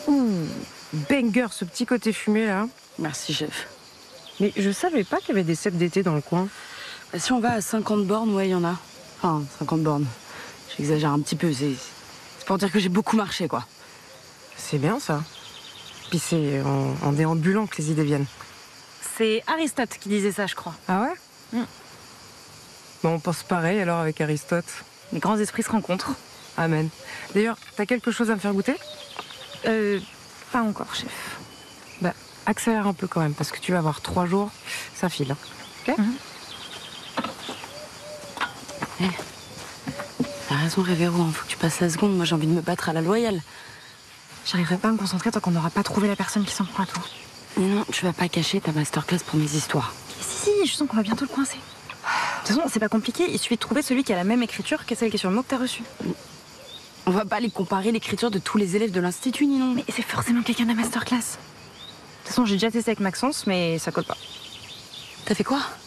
Ouh, banger, ce petit côté fumé là. Merci, chef. Mais je savais pas qu'il y avait des cèpes d'été dans le coin. Bah, si on va à 50 bornes, ouais, il y en a. Enfin, 50 bornes. J'exagère un petit peu, c'est pour dire que j'ai beaucoup marché, quoi. C'est bien ça. Puis c'est en déambulant que les idées viennent. C'est Aristote qui disait ça, je crois. Ah ouais? Bon, on pense pareil alors avec Aristote. Les grands esprits se rencontrent. Amen. D'ailleurs, t'as quelque chose à me faire goûter? Pas encore, chef. Bah, accélère un peu quand même, parce que tu vas avoir 3 jours, ça file. Hein. Ok? T'as raison, Révéro, hein, faut que tu passes la seconde. Moi, j'ai envie de me battre à la loyale. J'arriverai pas à me concentrer tant qu'on n'aura pas trouvé la personne qui s'en prend à tout. Mais non, tu vas pas cacher ta masterclass pour mes histoires. Si, je sens qu'on va bientôt le coincer. De toute façon, c'est pas compliqué, il suffit de trouver celui qui a la même écriture que celle qui est sur le mot que t'as reçu. On va pas aller comparer l'écriture de tous les élèves de l'institut, ni non. Mais c'est forcément quelqu'un de la masterclass. De toute façon, j'ai déjà testé avec Maxence, mais ça colle pas. T'as fait quoi?